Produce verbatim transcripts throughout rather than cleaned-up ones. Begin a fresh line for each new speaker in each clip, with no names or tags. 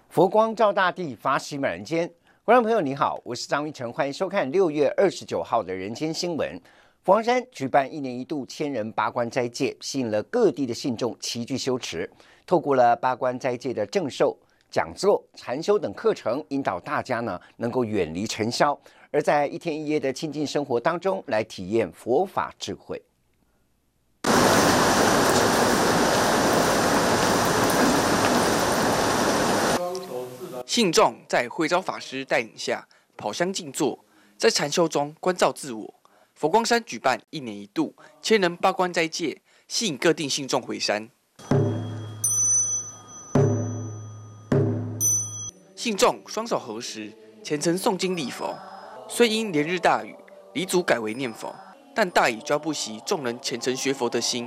佛光照大地，法喜满人间。观众朋友，你好，我是张玉成，欢迎收看六月二十九号的人间新闻。佛光山举办一年一度千人八关斋戒，吸引了各地的信众齐聚修持。透过了八关斋戒的正授、讲座、禅修等课程，引导大家呢能够远离尘嚣，而在一天一夜的清净生活当中，来体验佛法智慧。
信众在慧昭法师带领下跑香静坐，在禅修中关照自我。佛光山举办一年一度千人八关斋戒，吸引各地信众回山。信众双手合十，虔诚诵经礼佛。虽因连日大雨，礼祖改为念佛，但大雨浇不熄众人虔诚学佛的心。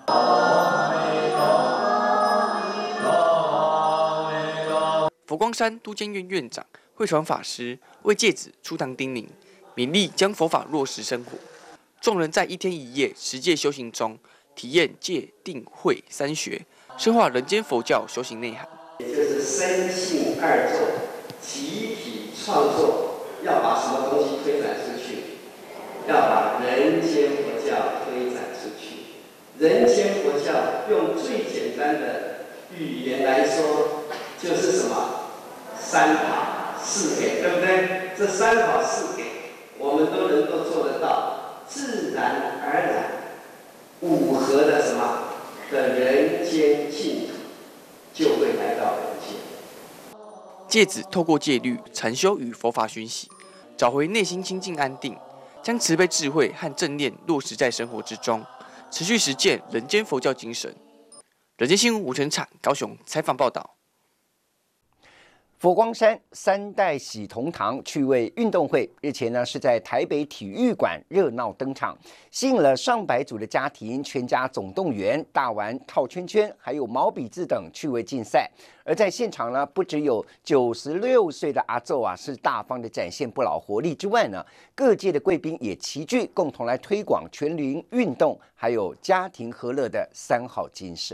佛光山都监院院长慧传法师为戒子出堂叮咛，勉励将佛法落实生活。众人在一天一夜持戒修行中，体验戒定慧三学，深化人间佛教修行内涵。
也就是身性二作，集体创作，要把什么东西推展出去？要把人间佛教推展出去。人间佛教用最简单的语言来说，就是什么？三法四给，对不对？这三法四给，我们都能够做得到，自然而然五合的什么的人间净土，就会来到人间。
戒子透过戒律、禅修与佛法熏习，找回内心清净安定，将慈悲智慧和正念落实在生活之中，持续实践人间佛教精神。人间新闻吴成产高雄采访报道。
佛光山三代喜同堂趣味运动会日前呢是在台北体育馆热闹登场，吸引了上百组的家庭，全家总动员、大玩套圈圈，还有毛笔字等趣味竞赛。而在现场呢，不只有九十六岁的阿祖啊是大方的展现不老活力之外呢，各界的贵宾也齐聚，共同来推广全龄运动，还有家庭和乐的三好精神。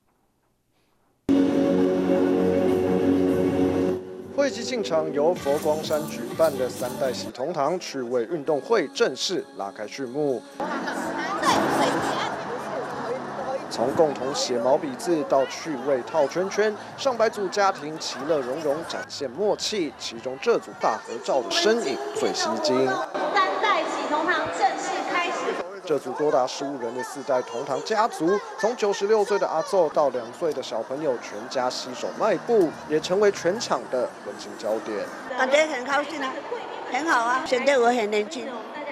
会期进场，由佛光山举办的三代喜同堂趣味运动会正式拉开序幕。从共同写毛笔字到趣味套圈圈，上百组家庭其乐融融，展现默契。其中这组大合照的身影最吸睛。
三代喜同堂正式开始。
这组多达十五人的四代同堂家族，从九十六岁的阿祖到两岁的小朋友，全家携手迈步，也成为全场的温馨焦点。
感觉很高兴啊，很好啊，显得我很年轻。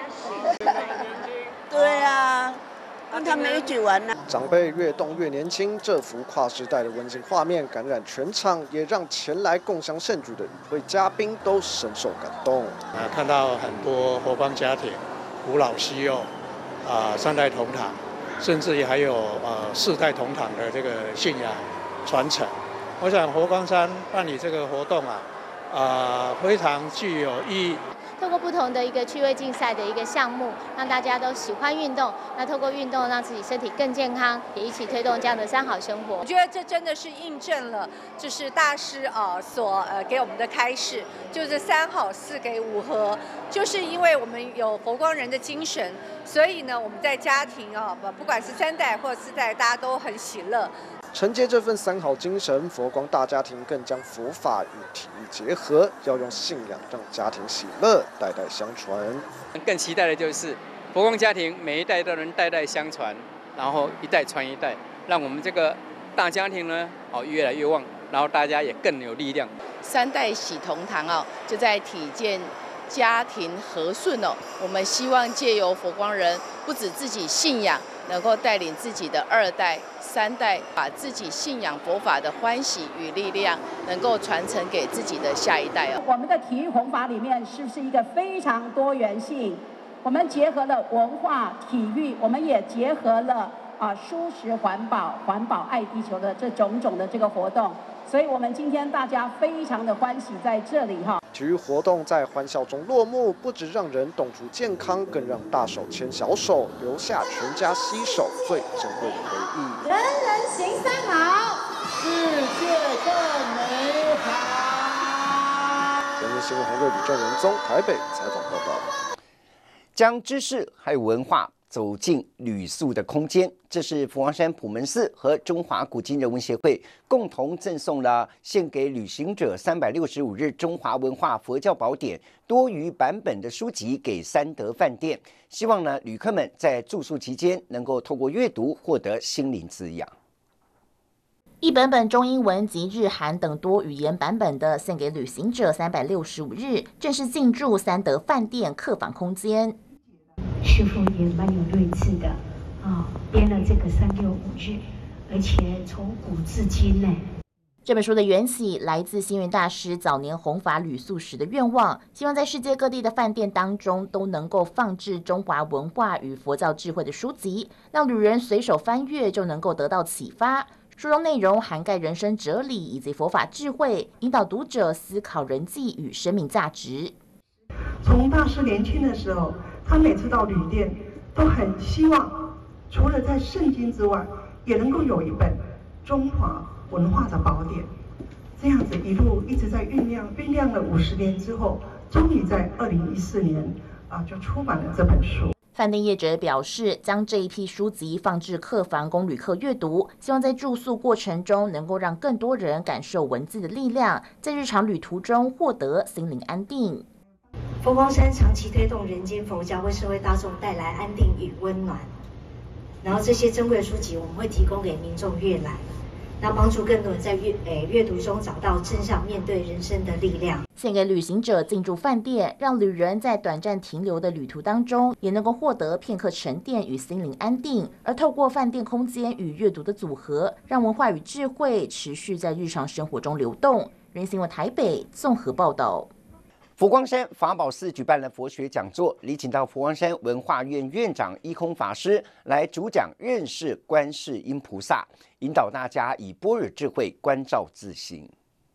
对啊，跟他们一起玩呢、啊。
长辈越动越年轻，这幅跨世代的温馨画面感染全场，也让前来共襄盛举的与会嘉宾都深受感动。
啊，看到很多佛光家庭，无老惜幼。啊，三代同堂，甚至也还有呃四代同堂的这个信仰传承。我想佛光山办理这个活动啊，啊、呃、非常具有意义。
透过不同的一个趣味竞赛的一个项目，让大家都喜欢运动。那透过运动让自己身体更健康，也一起推动这样的三好生活。
我觉得这真的是印证了，就是大师啊所呃给我们的开示，就是三好四给五合，就是因为我们有佛光人的精神，所以呢我们在家庭啊，不管是三代或四代，大家都很喜乐。
承接这份三好精神，佛光大家庭更将佛法与体育结合，要用信仰让家庭喜乐，代代相传。
更期待的就是佛光家庭每一代都能代代相传，然后一代传一代，让我们这个大家庭呢，哦越来越旺，然后大家也更有力量。
三代喜同堂哦，就在体现家庭和顺哦。我们希望借由佛光人，不止自己信仰，能够带领自己的二代、三代，把自己信仰佛法的欢喜与力量，能够传承给自己的下一代哦。
我们的体育弘法里面是不是一个非常多元性？我们结合了文化、体育，我们也结合了啊蔬食环保、环保爱地球的这种种的这个活动。所以我们今天大家非常的欢喜在这里哈。
体育活动在欢笑中落幕，不只让人懂出健康，更让大手牵小手，留下全家携手最珍贵的回忆。
人人行三好，
世界更美好。
新闻红队吕正仁宗台北采访报道。
将知识还有文化走进旅宿的空间，这是佛光山普门寺和中华古今人文协会共同赠送了献给旅行者三百六十五日中华文化佛教宝典多余版本的书籍给三德饭店，希望呢旅客们在住宿期间能够透过阅读获得心灵滋养。
一本本中英文及日韩等多语言版本的献给旅行者三百六十五日，正式进驻三德饭店客房空间。
师父也蛮有睿智的啊，编了这个三六五日，而且从古至今呢。
这本书的缘起来自星云大师早年弘法旅宿时的愿望，希望在世界各地的饭店当中都能够放置中华文化与佛教智慧的书籍，让旅人随手翻阅就能够得到启发。书中内容涵盖人生哲理以及佛法智慧，引导读者思考人际与生命价值。
从大师年轻的时候，他每次到旅店都很希望，除了在圣经之外，也能够有一本中华文化的宝典。这样子一路一直在酝酿，酝酿了五十年之后，终于在二零一四年啊就出版了这本书。
饭店业者表示，将这一批书籍放置客房供旅客阅读，希望在住宿过程中能够让更多人感受文字的力量，在日常旅途中获得心灵安定。
佛光山长期推动人间佛教，为社会大众带来安定与温暖。然后这些珍贵的书籍，我们会提供给民众阅览，那帮助更多人在阅诶阅读中找到正向面对人生的力量。
献给旅行者进驻饭店，让旅人在短暂停留的旅途当中，也能够获得片刻沉淀与心灵安定。而透过饭店空间与阅读的组合，让文化与智慧持续在日常生活中流动。人新闻台北综合报道。
佛光山法宝寺举办了佛学讲座，礼请到佛光山文化院院长一空法师来主讲认识观世音菩萨，引导大家以般若智慧关照自心。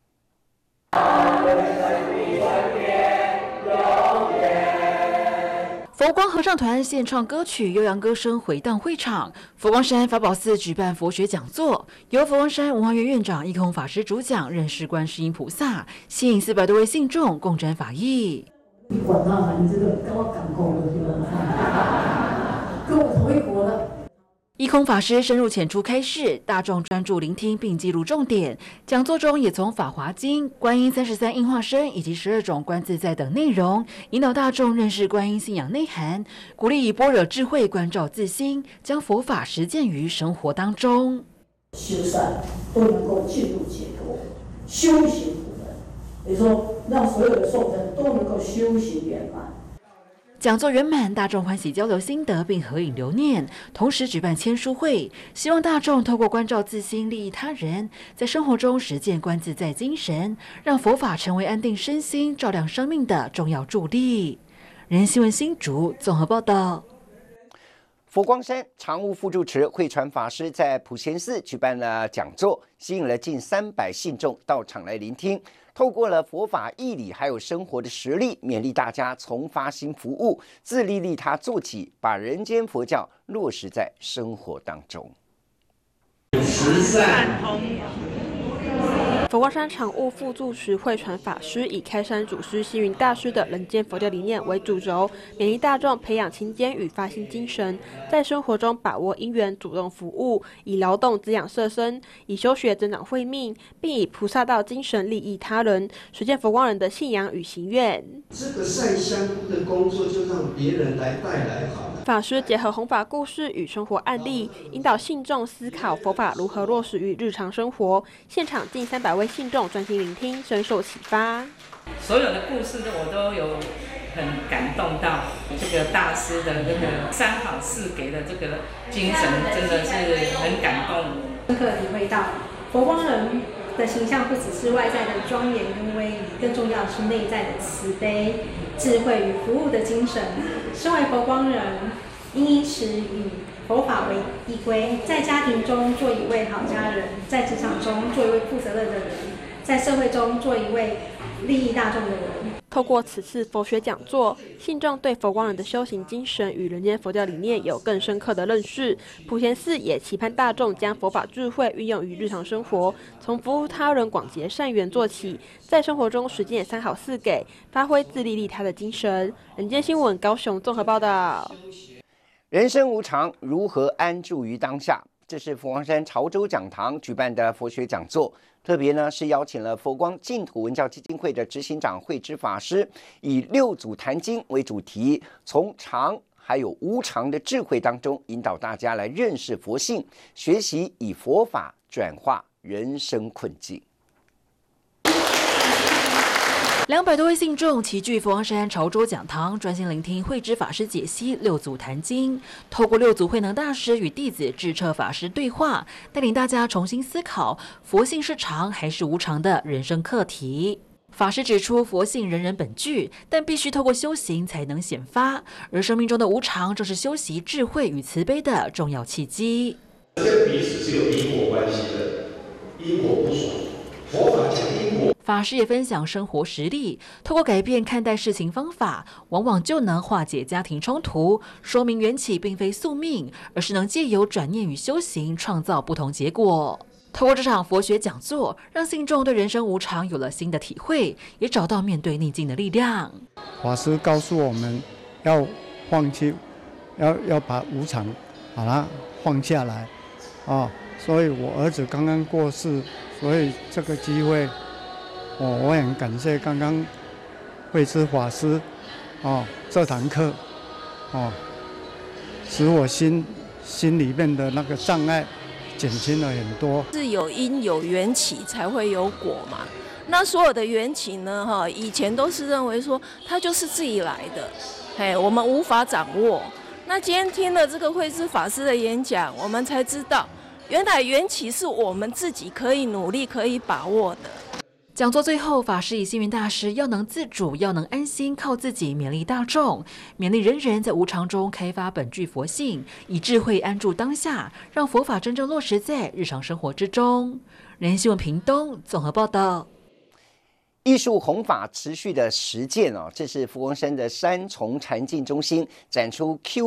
佛光合唱团献唱歌曲，悠扬歌声回荡会场。佛光山法宝寺举办佛学讲座，由佛光山文化院院长一空法师主讲认识观世音菩萨，吸引四百多位信众共沾法益。
你管他嘛，你这个跟我港口的，跟我同一国的。
一空法师深入浅出开示，大众专注聆听并记录重点。讲座中也从《法华经》、观音三十三应化身以及十二种观自在等内容，引导大众认识观音信仰内涵，鼓励以般若智慧关照自心，将佛法实践于生活当中。
修善都能够进入解脱，修行不能，也就是说让所有的众生都能够修行圆满。
讲座圆满，大众欢喜交流心得并合影留念，同时举办签书会，希望大众透过关照自心、利益他人，在生活中实践观自在精神，让佛法成为安定身心、照亮生命的重要助力。人新闻新竹综合报道。
佛光山常务副住持慧传法师在普贤寺举办了讲座，吸引了近三百信众到场来聆听。透过了佛法义理还有生活的实例，勉励大家从发心服务、自利利他做起，把人间佛教落实在生活当中。
慈善同佛光山常务副住持慧传法师以开山祖师星云大师的人间佛教理念为主轴，勉励大众培养勤俭与发心精神，在生活中把握因缘，主动服务，以劳动滋养色身，以修学增长慧命，并以菩萨道精神利益他人，实践佛光人的信仰与行愿。
这个善香的工作就让别人来带来好了。
法师结合弘法故事与生活案例，引导信众思考佛法如何落实于日常生活。现场近三百位信众专心聆听，深受启发。
所有的故事我都有很感动到，这个大师的这个三好四给的这个精神，真的是很感动。
深刻体会到佛光人的形象不只是外在的庄严跟威仪，更重要的是内在的慈悲、智慧与服务的精神。身为佛光人，应以持以佛法为依归，在家庭中做一位好家人，在职场中做一位负责任的人， 在社会中做一位利益大众的人。
透过此次佛学讲座，信众对佛光人的修行精神与人间佛教理念有更深刻的认识。普贤寺也期盼大众将佛法智慧运用于日常生活，从服务他人、广结善缘做起，在生活中实践三好四给，发挥自利利他的精神。人间新闻高雄综合报道。
人生无常，如何安住于当下？这是佛光山潮州讲堂举办的佛学讲座，特别呢是邀请了佛光净土文教基金会的执行长慧知法师，以六祖坛经为主题，从常还有无常的智慧当中，引导大家来认识佛性，学习以佛法转化人生困境。
两百多位信众齐聚佛光山潮州讲堂，专心聆听慧知法师解析六祖坛经，透过六祖慧能大师与弟子智彻法师对话，带领大家重新思考佛性是常还是无常的人生课题。法师指出，佛性人人本具，但必须透过修行才能显发，而生命中的无常正是修习智慧与慈悲的重要契机。
这彼此是有因果关系的，因果不爽。佛法讲因果。
法师也分享生活实例，透过改变看待事情方法，往往就能化解家庭冲突，说明缘起并非宿命，而是能借由转念与修行创造不同结果。透过这场佛学讲座，让信众对人生无常有了新的体会，也找到面对逆境的力量。
法师告诉我们要放弃，要要把无常把它放下来啊！所以我儿子刚刚过世，所以这个机会。哦，我很感谢刚刚慧知法师哦这堂课哦，使我心心里面的那个障碍减轻了很多。
是有因有缘起才会有果嘛？那所有的缘起呢，哈，以前都是认为说它就是自己来的，嘿，我们无法掌握。那今天听了这个慧知法师的演讲，我们才知道，原来缘起是我们自己可以努力、可以把握的。
讲座最后，法师以星云大师要能自主，要能安心，靠自己勉励大众，勉励人人在无常中开发本具佛性，以智慧安住当下，让佛法真正落实在日常生活之中。人新闻屏东综合报道。
艺术弘法持续的实践哦，这是佛光山的三重禅境中心展出 Q